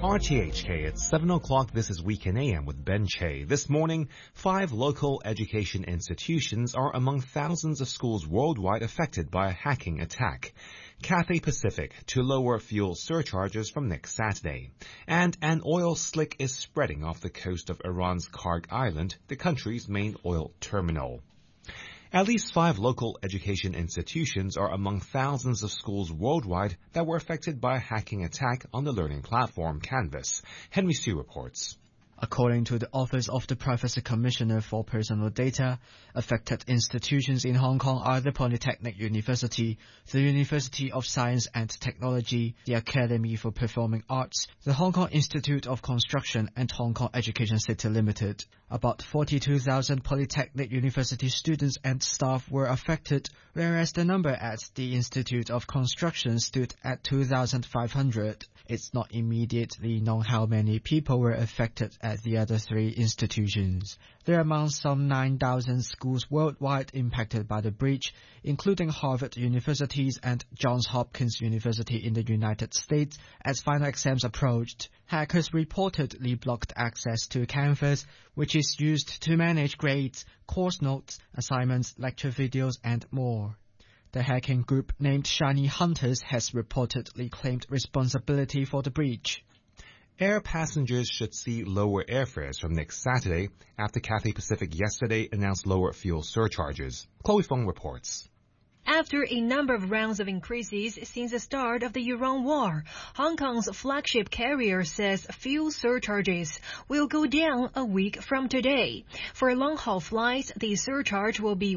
RTHK, it's 7 o'clock. This is Weekend AM with Ben Che. This morning, 5 local education institutions are among thousands of schools worldwide affected by a hacking attack. Cathay Pacific to lower fuel surcharges from next Saturday. And an oil slick is spreading off the coast of Iran's Karg Island, the country's main oil terminal. At least 5 local education institutions are among thousands of schools worldwide that were affected by a hacking attack on the learning platform Canvas. Henry Sue reports. According to the Office of the Privacy Commissioner for Personal Data, affected institutions in Hong Kong are the Polytechnic University, the University of Science and Technology, the Academy for Performing Arts, the Hong Kong Institute of Construction, and Hong Kong Education City Limited. About 42,000 Polytechnic University students and staff were affected, whereas the number at the Institute of Construction stood at 2,500. It's not immediately known how many people were affected at the other 3 institutions. There are among some 9,000 schools worldwide impacted by the breach, including Harvard University and Johns Hopkins University in the United States. As final exams approached, hackers reportedly blocked access to Canvas, which is used to manage grades, course notes, assignments, lecture videos, and more. The hacking group named Shiny Hunters has reportedly claimed responsibility for the breach. Air passengers should see lower airfares from next Saturday after Cathay Pacific yesterday announced lower fuel surcharges. Chloe Fong reports. After a number of rounds of increases since the start of the Iran war, Hong Kong's flagship carrier says fuel surcharges will go down a week from today. For long-haul flights, the surcharge will be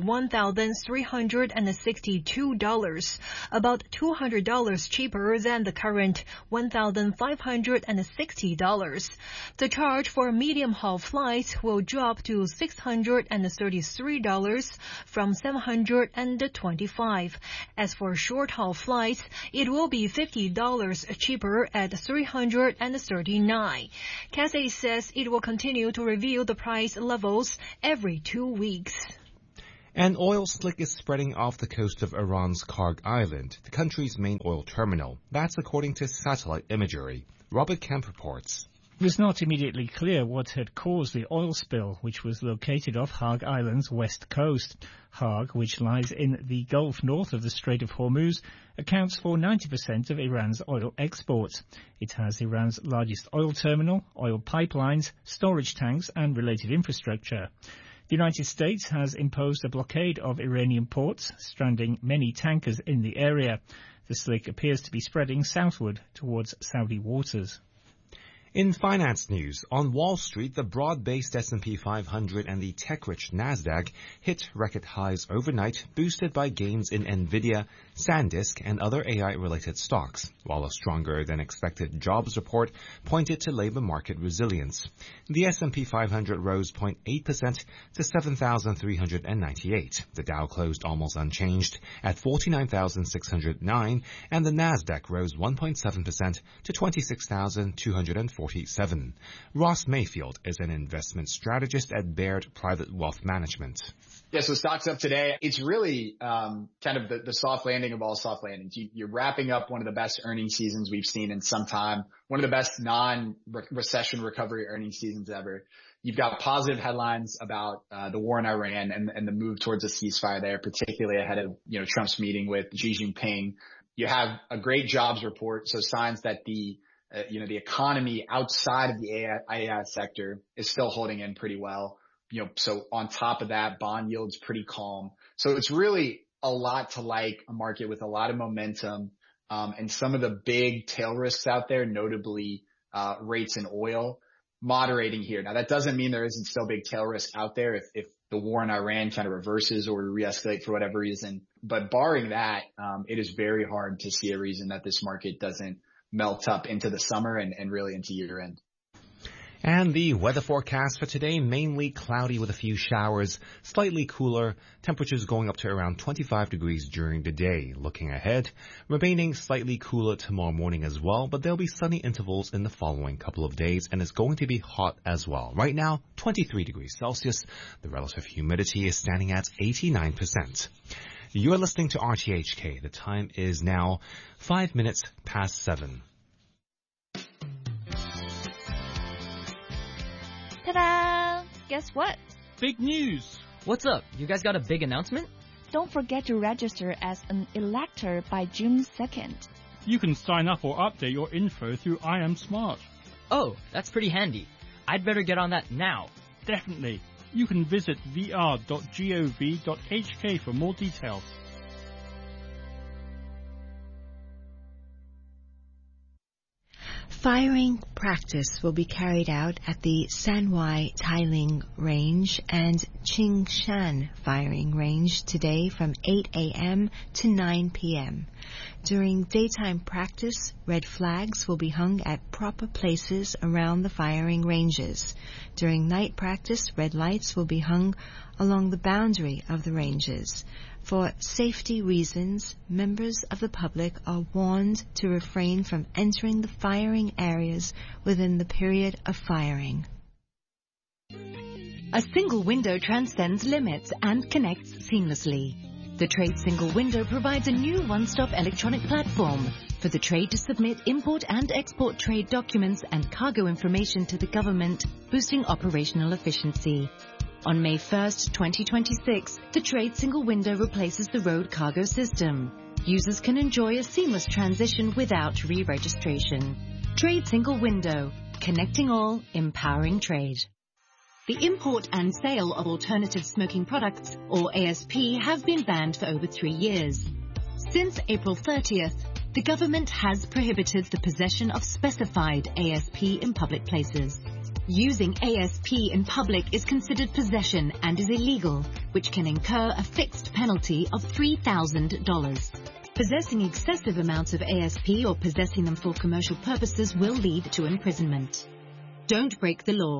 $1,362, about $200 cheaper than the current $1,560. The charge for medium-haul flights will drop to $633 from $725. As for short-haul flights, it will be $50 cheaper at $339. Cathay says it will continue to review the price levels every 2 weeks. An oil slick is spreading off the coast of Iran's Karg Island, the country's main oil terminal. That's according to satellite imagery. Robert Kemp reports. It was not immediately clear what had caused the oil spill, which was located off Karg Island's west coast. Karg, which lies in the Gulf north of the Strait of Hormuz, accounts for 90% of Iran's oil exports. It has Iran's largest oil terminal, oil pipelines, storage tanks and related infrastructure. The United States has imposed a blockade of Iranian ports, stranding many tankers in the area. The slick appears to be spreading southward towards Saudi waters. In finance news, on Wall Street, the broad-based S&P 500 and the tech-rich Nasdaq hit record highs overnight, boosted by gains in Nvidia, SanDisk, and other AI-related stocks, while a stronger-than-expected jobs report pointed to labor market resilience. The S&P 500 rose 0.8% to 7,398. The Dow closed almost unchanged at 49,609, and the Nasdaq rose 1.7% to 26,247. Ross Mayfield is an investment strategist at Baird Private Wealth Management. Yeah, so stocks up today. It's really kind of the soft landing of all soft landings. You're wrapping up one of the best earnings seasons we've seen in some time, one of the best non-recession recovery earnings seasons ever. You've got positive headlines about the war in Iran and the move towards a ceasefire there, particularly ahead of Trump's meeting with Xi Jinping. You have a great jobs report, so signs that the economy outside of the AI sector is still holding in pretty well. So on top of that, bond yields pretty calm. So it's really a lot to like, a market with a lot of momentum, and some of the big tail risks out there, notably, rates in oil moderating here. Now that doesn't mean there isn't still big tail risk out there if the war in Iran kind of reverses or re-escalate for whatever reason. But barring that, it is very hard to see a reason that this market doesn't melt up into the summer and really into year end. And the weather forecast for today, mainly cloudy with a few showers, slightly cooler, temperatures going up to around 25 degrees during the day. Looking ahead, remaining slightly cooler tomorrow morning as well, but there'll be sunny intervals in the following couple of days, and it's going to be hot as well. Right now, 23 degrees Celsius. The relative humidity is standing at 89%. You're listening to RTHK. The time is now 5 minutes past 7. Ta-da! Guess what? Big news! What's up? You guys got a big announcement? Don't forget to register as an elector by June 2nd. You can sign up or update your info through I Am Smart. Oh, that's pretty handy. I'd better get on that now. Definitely. You can visit vr.gov.hk for more details. Firing practice will be carried out at the Sanwai Tailing Range and Qingshan Firing Range today from 8 a.m. to 9 p.m. During daytime practice, red flags will be hung at proper places around the firing ranges. During night practice, red lights will be hung along the boundary of the ranges. For safety reasons, members of the public are warned to refrain from entering the firing areas within the period of firing. A single window transcends limits and connects seamlessly. The Trade Single Window provides a new one-stop electronic platform for the trade to submit import and export trade documents and cargo information to the government, boosting operational efficiency. On May 1st, 2026, the Trade Single Window replaces the road cargo system. Users can enjoy a seamless transition without re-registration. Trade Single Window, connecting all, empowering trade. The import and sale of alternative smoking products, or ASP, have been banned for over 3 years. Since April 30th, the government has prohibited the possession of specified ASP in public places. Using ASP in public is considered possession and is illegal, which can incur a fixed penalty of $3,000. Possessing excessive amounts of ASP or possessing them for commercial purposes will lead to imprisonment. Don't break the law.